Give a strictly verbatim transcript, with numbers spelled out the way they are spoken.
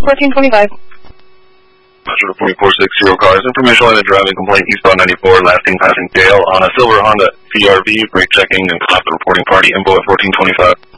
fourteen twenty-five. Metro reporting four six zero cars. Information on a driving complaint eastbound ninety-four, lasting passing Dale on a silver Honda C R V. Brake checking and class the reporting party. Info at fourteen twenty-five.